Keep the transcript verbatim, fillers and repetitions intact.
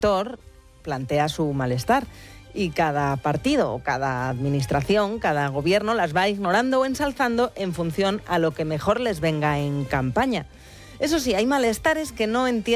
sector plantea su malestar y cada partido o cada administración, cada gobierno las va ignorando o ensalzando en función a lo que mejor les venga en campaña. Eso sí, hay malestares que no entienden